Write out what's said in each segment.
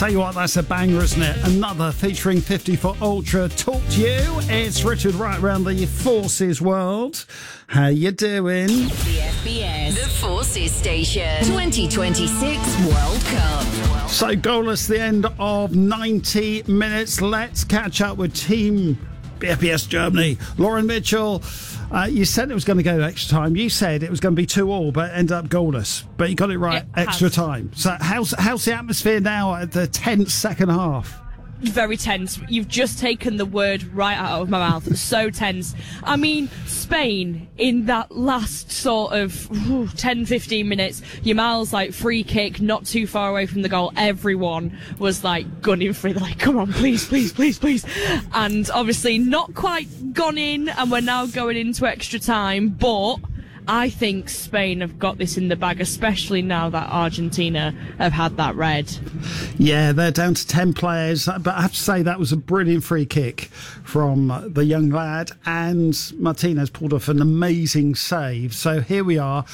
Tell you what, that's a banger, isn't it? Another featuring 54 Ultra. Talk to you. It's Richard right around the Forces world. How you doing? The FBS, the Forces Station, 2026 World Cup. So goalless, the end of 90 minutes. Let's catch up with Team BFBS Germany. Lauren Mitchell, you said it was going to go extra time. You said it was going to be 2-2, but it ended up goalless. But you got it right, extra time. So how's the atmosphere now at the tense second half? Very tense. You've just taken the word right out of my mouth. So tense. I mean, Spain, in that last sort of 10-15 minutes, Yamal's like free kick, not too far away from the goal. Everyone was like gunning for it. They're like, come on, please, please, please, please. And obviously not quite gone in, and we're now going into extra time, but I think Spain have got this in the bag, especially now that Argentina have had that red. Yeah, they're down to 10 players, but I have to say that was a brilliant free kick from the young lad, and Martinez pulled off an amazing save. So here we are,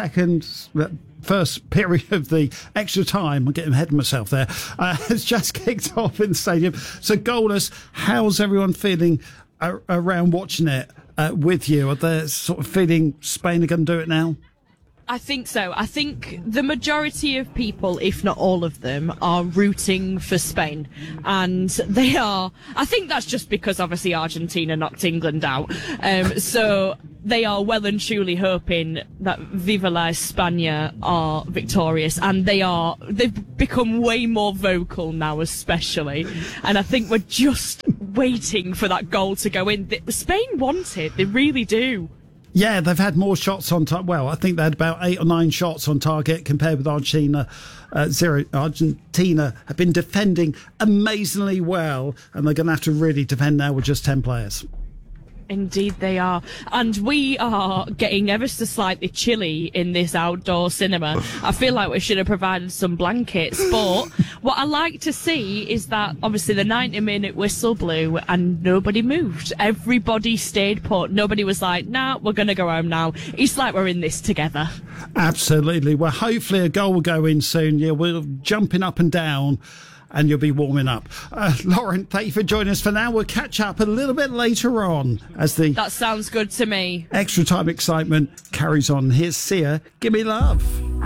first period of the extra time. I'm getting ahead of myself there. It's just kicked off in the stadium. So goalless, how's everyone feeling around watching it with you? Are they sort of feeling Spain are going to do it now? I think so. I think the majority of people, if not all of them, are rooting for Spain. And they are, I think that's just because obviously Argentina knocked England out. So they are well and truly hoping that Viva la España are victorious. And they've become way more vocal now, especially. And I think we're just waiting for that goal to go in. Spain want it. They really do. Yeah, they've had more shots on target. Well, I think they had about 8 or 9 shots on target compared with Argentina. 0. Argentina have been defending amazingly well, and they're going to have to really defend now with just 10 players. Indeed they are. And we are getting ever so slightly chilly in this outdoor cinema. I feel like we should have provided some blankets. But what I like to see is that obviously the 90-minute whistle blew and nobody moved. Everybody stayed put. Nobody was like, nah, we're going to go home now. It's like we're in this together. Absolutely. Well, hopefully a goal will go in soon. Yeah, we're jumping up and down, and you'll be warming up. Lauren, thank you for joining us for now. We'll catch up a little bit later on as the That sounds good to me. extra time excitement carries on. Here's Sia, Give Me Love.